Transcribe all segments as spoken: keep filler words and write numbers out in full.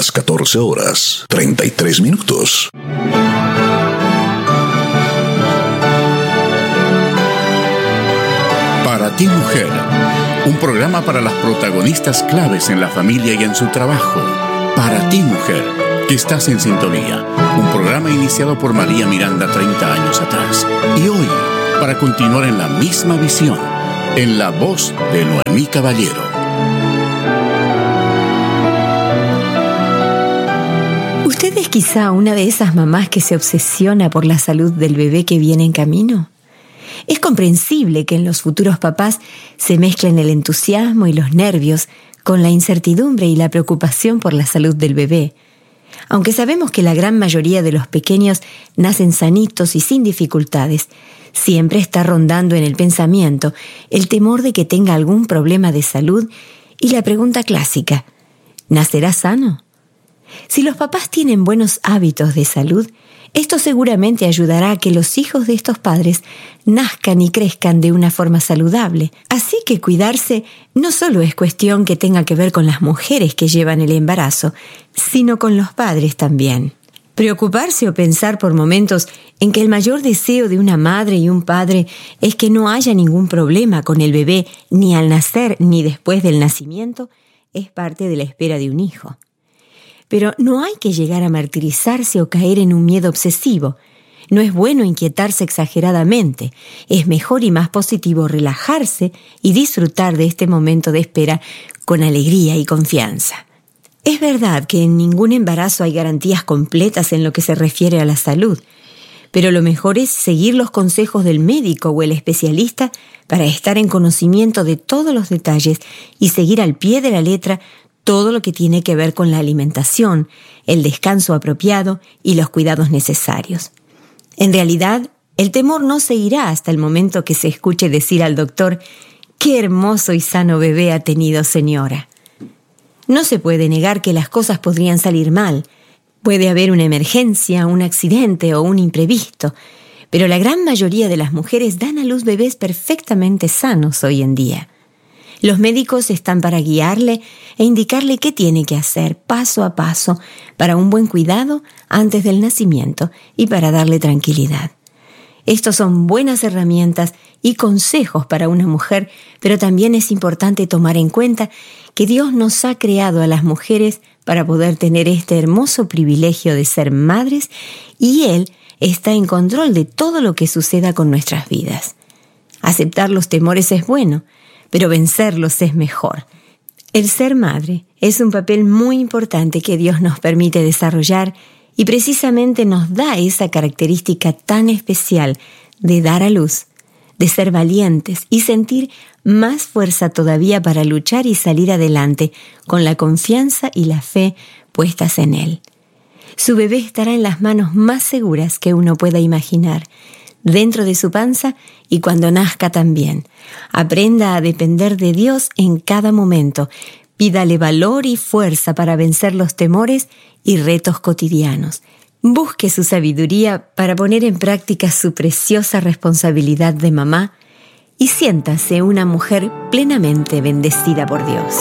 las catorce horas, treinta y tres minutos. Para ti, mujer, un programa para las protagonistas claves en la familia y en su trabajo. Para ti, mujer, que estás en sintonía. Un programa iniciado por María Miranda treinta años atrás. Y hoy, para continuar en la misma visión, en la voz de Noemí Caballero. ¿Usted es quizá una de esas mamás que se obsesiona por la salud del bebé que viene en camino? Es comprensible que en los futuros papás se mezclen el entusiasmo y los nervios con la incertidumbre y la preocupación por la salud del bebé. Aunque sabemos que la gran mayoría de los pequeños nacen sanitos y sin dificultades, siempre está rondando en el pensamiento el temor de que tenga algún problema de salud y la pregunta clásica: ¿nacerá sano? Si los papás tienen buenos hábitos de salud, esto seguramente ayudará a que los hijos de estos padres nazcan y crezcan de una forma saludable. Así que cuidarse no solo es cuestión que tenga que ver con las mujeres que llevan el embarazo, sino con los padres también. Preocuparse o pensar por momentos en que el mayor deseo de una madre y un padre es que no haya ningún problema con el bebé ni al nacer ni después del nacimiento es parte de la espera de un hijo. Pero no hay que llegar a martirizarse o caer en un miedo obsesivo. No es bueno inquietarse exageradamente. Es mejor y más positivo relajarse y disfrutar de este momento de espera con alegría y confianza. Es verdad que en ningún embarazo hay garantías completas en lo que se refiere a la salud, pero lo mejor es seguir los consejos del médico o el especialista para estar en conocimiento de todos los detalles y seguir al pie de la letra todo lo que tiene que ver con la alimentación, el descanso apropiado y los cuidados necesarios. En realidad, el temor no se irá hasta el momento que se escuche decir al doctor: «¡Qué hermoso y sano bebé ha tenido, señora!». No se puede negar que las cosas podrían salir mal. Puede haber una emergencia, un accidente o un imprevisto, pero la gran mayoría de las mujeres dan a luz bebés perfectamente sanos hoy en día. Los médicos están para guiarle e indicarle qué tiene que hacer paso a paso para un buen cuidado antes del nacimiento y para darle tranquilidad. Estos son buenas herramientas y consejos para una mujer, pero también es importante tomar en cuenta que Dios nos ha creado a las mujeres para poder tener este hermoso privilegio de ser madres, y Él está en control de todo lo que suceda con nuestras vidas. Aceptar los temores es bueno, pero vencerlos es mejor. El ser madre es un papel muy importante que Dios nos permite desarrollar y precisamente nos da esa característica tan especial de dar a luz, de ser valientes y sentir más fuerza todavía para luchar y salir adelante con la confianza y la fe puestas en Él. Su bebé estará en las manos más seguras que uno pueda imaginar, dentro de su panza y cuando nazca también. Aprenda a depender de Dios en cada momento. Pídale valor y fuerza para vencer los temores y retos cotidianos. Busque su sabiduría para poner en práctica su preciosa responsabilidad de mamá y siéntase una mujer plenamente bendecida por Dios.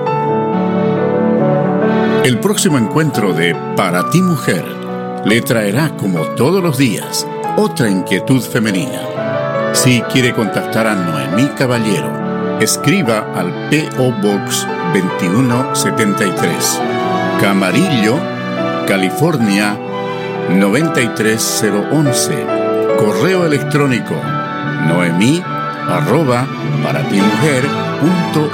El próximo encuentro de Para ti, mujer le traerá, como todos los días, otra inquietud femenina. Si quiere contactar a Noemí Caballero, escriba al P O Box veintiuno setenta y tres, Camarillo, California noventa y tres cero once. Correo electrónico noemí arroba para ti mujer punto